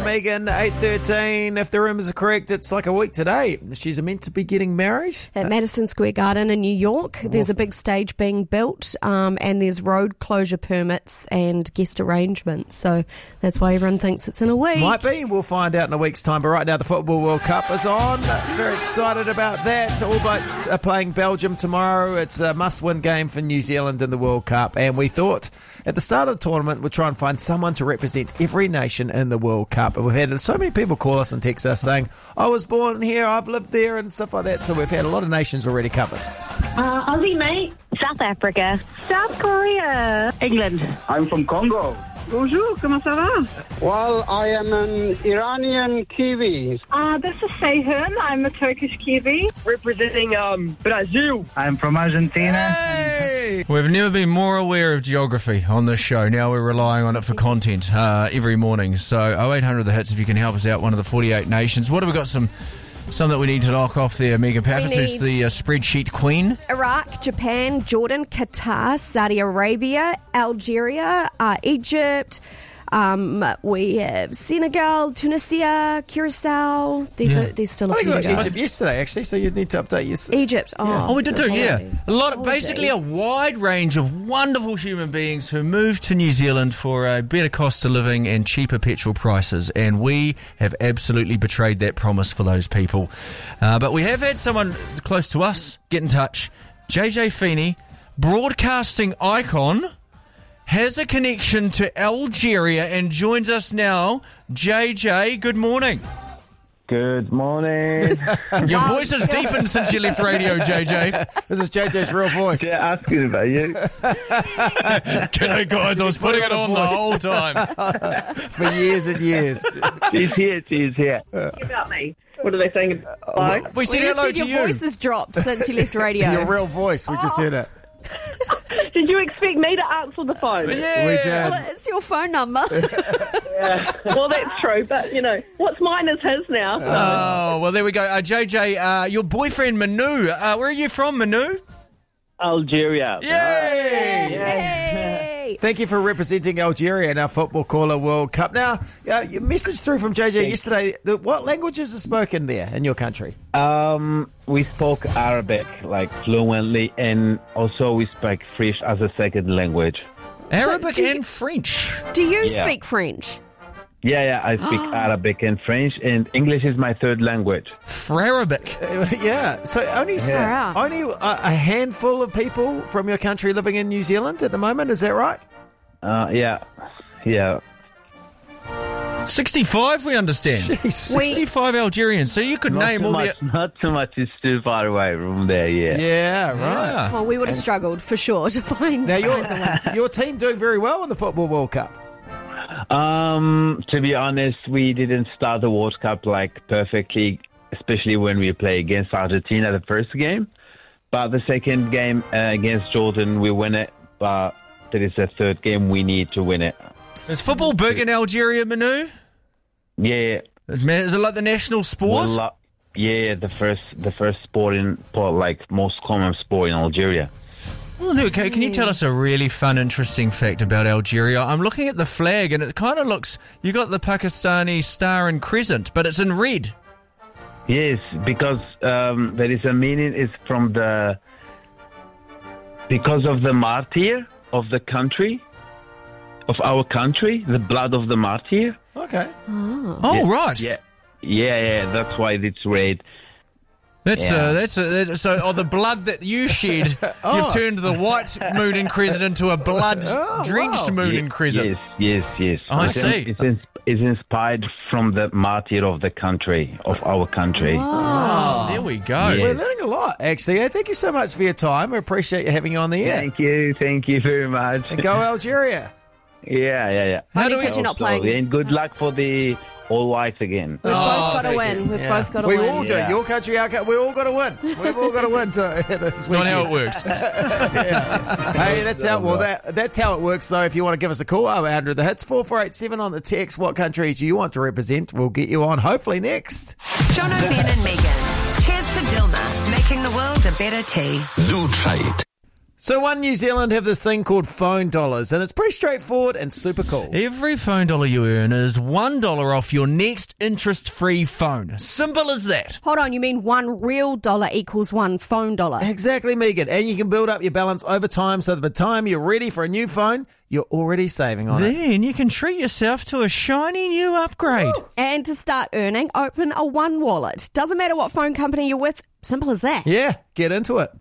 Megan, 8:13. If the rumours are correct, it's like a week today. She's meant to be getting married. At Madison Square Garden in New York, there's a big stage being built, and there's road closure permits and guest arrangements. So that's why everyone thinks it's in a week. Might be. We'll find out in a week's time. But right now, the Football World Cup is on. Very excited about that. All Blacks are playing Belgium tomorrow. It's a must-win game for New Zealand in the World Cup. And we thought at the start of the tournament, we'd try and find someone to represent every nation in the World Cup. And we've had so many people call us and text us saying, I was born here, I've lived there, and stuff like that. So we've had a lot of nations already covered. Aussie, mate. South Africa. South Korea. England. I'm from Congo. Bonjour, comment ça va? Well, I am an Iranian Kiwi. This is Seyhan. I'm a Turkish Kiwi. Representing Brazil. I'm from Argentina. Hey! We've never been more aware of geography on this show. Now we're relying on it for content every morning. So 0800 The Hits, if you can help us out, one of the 48 nations. What have we got? Some that we need to lock off there, Megan Pappas, who's the spreadsheet queen. Iraq, Japan, Jordan, Qatar, Saudi Arabia, Algeria, Egypt. We have Senegal, Tunisia, Curacao. There's still a I think few it to was go. Egypt yesterday, actually, so you'd need to update your... Egypt. Oh, we did too, yeah. Apologies. Basically a wide range of wonderful human beings who moved to New Zealand for a better cost of living and cheaper petrol prices, and we have absolutely betrayed that promise for those people. But we have had someone close to us get in touch. JJ Feeney, broadcasting icon, has a connection to Algeria and joins us now. JJ, good morning. Good morning. Your voice has deepened since you left radio, JJ. This is JJ's real voice. Yeah, asking about you. G'day, guys. I was putting it on the whole time. For years and years. She's here. About me. What are they saying? We said You hello said to your you. voice has dropped since you left radio. Your real voice. We just heard it. Did you expect me to answer the phone? We did. Well, it's your phone number. Yeah. Well, that's true, but, what's mine is his now. Oh, well, there we go. JJ, your boyfriend Manu, where are you from, Manu? Algeria. Yay! Hey. Thank you for representing Algeria in our Football Caller World Cup. Now, your message through from JJ yesterday, what languages are spoken there in your country? We spoke Arabic, fluently, and also we speak French as a second language. Arabic and French. Do you speak French? Yeah, I speak Arabic and French, and English is my third language. Arabic. Yeah. So only a handful of people from your country living in New Zealand at the moment, is that right? Yeah. 65, we understand. Jeez. 65 Algerians. So you could name all the... Not too much. It's too far away from there, yeah. Yeah, right. Yeah. Well, we would have struggled for sure to find Now, someone. your team doing very well in the Football World Cup. To be honest, we didn't start the World Cup perfectly, especially when we play against Argentina the first game. But the second game against Jordan, we win it. But there is a third game, we need to win it. Is football big in Algeria, Manu? Yeah. Is it like the national sport? The first most common sport in Algeria. Well, okay, can you tell us a really fun, interesting fact about Algeria? I'm looking at the flag, and it kind of looks... You got the Pakistani star and crescent, but it's in red. Yes, because there is a meaning. It's from because of the martyr of the country, of our country, the blood of the martyr. Okay. Oh, right. Yeah. That's why it's red. So the blood that you shed, you've turned the white moon and crescent into a blood-drenched moon and crescent. Yes. I see. It's inspired from the martyr of the country, of our country. Oh, there we go. Yeah. We're learning a lot, actually. Thank you so much for your time. We appreciate you having you on the air. Thank you very much. And go Algeria. Yeah. How do you're not playing? And good luck for the All Whites again. We've both got to win. We've both got to win. We all do. Your country, our country. We all got to win. We've all got to win. That's not how it works. Hey, that's how. Well, that's how it works, though. If you want to give us a call, 0800 The Hits 4487 on the text. What country do you want to represent? We'll get you on. Hopefully next. Jono, Ben and Megan. Cheers to Dilma, making the world a better tea. Do try it. So One New Zealand have this thing called phone dollars, and it's pretty straightforward and super cool. Every phone dollar you earn is $1 off your next interest-free phone. Simple as that. Hold on, you mean $1 real equals $1 phone dollar? Exactly, Megan. And you can build up your balance over time so that by the time you're ready for a new phone, you're already saving on it. Then you can treat yourself to a shiny new upgrade. And to start earning, open a One Wallet. Doesn't matter what phone company you're with, simple as that. Yeah, get into it.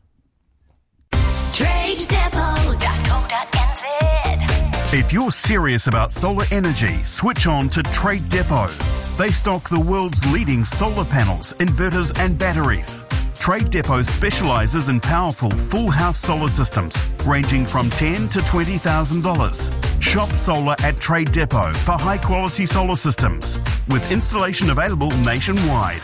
TradeDepot.co.nz. If you're serious about solar energy, switch on to Trade Depot. They stock the world's leading solar panels, inverters and batteries. Trade Depot specialises in powerful full house solar systems ranging from $10,000 to $20,000. Shop solar at Trade Depot for high quality solar systems with installation available nationwide.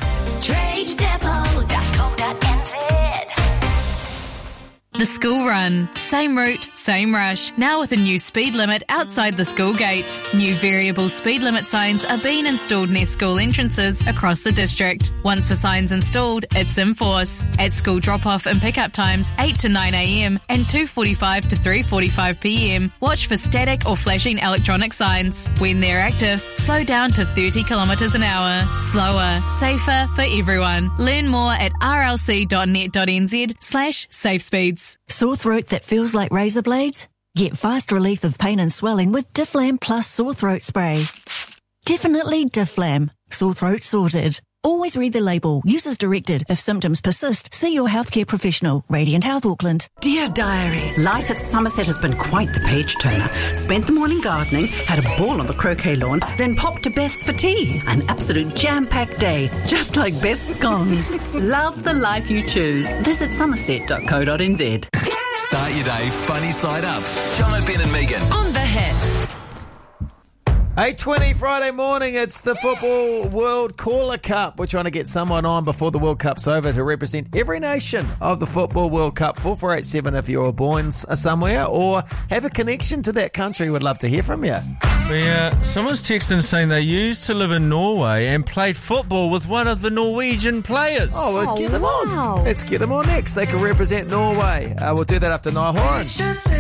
TradeDepot.co.nz. The School Run. Same route, same rush. Now with a new speed limit outside the school gate. New variable speed limit signs are being installed near school entrances across the district. Once the sign's installed, it's in force. At school drop-off and pick-up times 8 to 9 a.m. and 2:45 to 3:45 p.m. Watch for static or flashing electronic signs. When they're active, slow down to 30 kilometres an hour. Slower, safer for everyone. Learn more at rlc.net.nz/safe speeds. Sore throat that feels like razor blades? Get fast relief of pain and swelling with Difflam Plus Sore Throat Spray. Definitely Difflam. Sore throat sorted. Always read the label. Use as directed. If symptoms persist, see your healthcare professional. Radiant Health Auckland. Dear Diary, life at Somerset has been quite the page turner. Spent the morning gardening, had a ball on the croquet lawn, then popped to Beth's for tea. An absolute jam-packed day, just like Beth's scones. Love the life you choose. Visit somerset.co.nz. Start your day funny side up. John O'Ben and Megan On the Hits. 8:20 Friday morning, it's the Football World Caller Cup. We're trying to get someone on before the World Cup's over to represent every nation of the Football World Cup. 4487 if you're born somewhere or have a connection to that country. We'd love to hear from you. Yeah, someone's texting saying they used to live in Norway and played football with one of the Norwegian players. Oh, let's get them on. Let's get them on next. They can represent Norway. We'll do that after Niall Horan.